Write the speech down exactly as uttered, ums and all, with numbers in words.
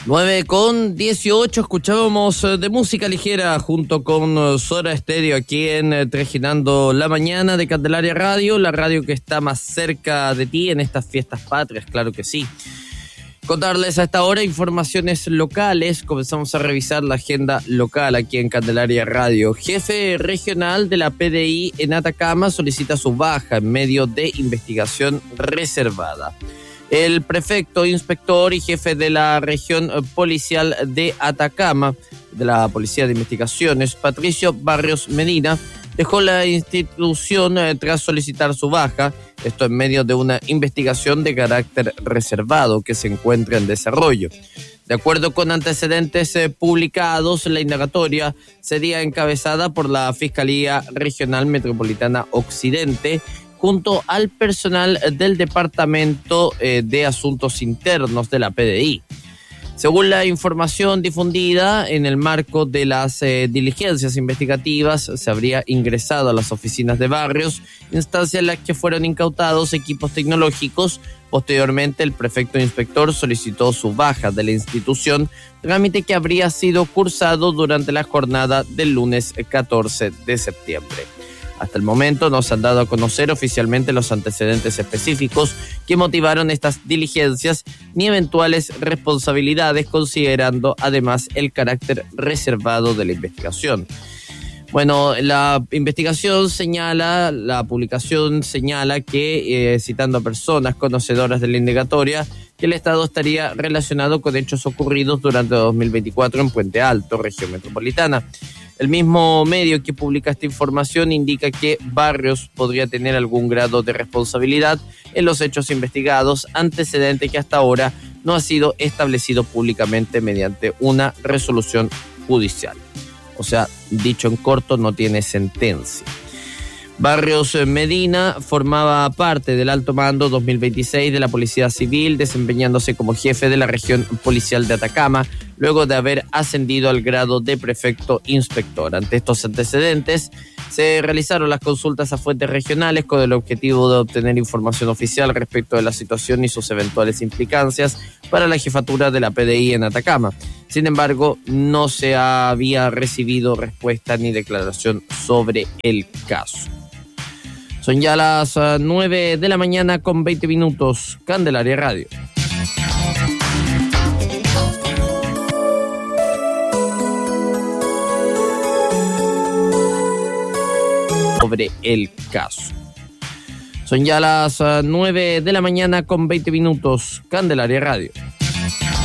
nueve con dieciocho, escuchábamos de música ligera junto con Soda Stereo aquí en Trajinando la Mañana de Candelaria Radio, la radio que está más cerca de ti en estas fiestas patrias, claro que sí. Contarles a esta hora informaciones locales, comenzamos a revisar la agenda local aquí en Candelaria Radio. Jefe regional de la P D I en Atacama solicita su baja en medio de investigación reservada. El prefecto, inspector y jefe de la región policial de Atacama, de la Policía de Investigaciones, Patricio Barrios Medina, dejó la institución eh, tras solicitar su baja, esto en medio de una investigación de carácter reservado que se encuentra en desarrollo. De acuerdo con antecedentes eh, publicados, la indagatoria sería encabezada por la Fiscalía Regional Metropolitana Occidente, junto al personal del Departamento eh, de Asuntos Internos de la P D I. Según la información difundida, en el marco de las eh, diligencias investigativas, se habría ingresado a las oficinas de Barrios, instancia en las que fueron incautados equipos tecnológicos. Posteriormente, el prefecto inspector solicitó su baja de la institución, trámite que habría sido cursado durante la jornada del lunes catorce de septiembre. Hasta el momento no se han dado a conocer oficialmente los antecedentes específicos que motivaron estas diligencias ni eventuales responsabilidades, considerando además el carácter reservado de la investigación. Bueno, la investigación señala, la publicación señala que, eh, citando a personas conocedoras de la indagatoria, que el Estado estaría relacionado con hechos ocurridos durante dos mil veinticuatro en Puente Alto, región metropolitana. El mismo medio que publica esta información indica que Barrios podría tener algún grado de responsabilidad en los hechos investigados, antecedente que hasta ahora no ha sido establecido públicamente mediante una resolución judicial. O sea, dicho en corto, no tiene sentencia. Barrios Medina formaba parte del alto mando dos mil veintiséis de la Policía Civil, desempeñándose como jefe de la región policial de Atacama, luego de haber ascendido al grado de prefecto inspector. Ante estos antecedentes, se realizaron las consultas a fuentes regionales con el objetivo de obtener información oficial respecto de la situación y sus eventuales implicancias para la jefatura de la P D I en Atacama. Sin embargo, no se había recibido respuesta ni declaración sobre el caso. Son ya las uh, nueve de la mañana con veinte minutos. Candelaria Radio. Sobre el caso. Son ya las uh, nueve de la mañana con veinte minutos. Candelaria Radio.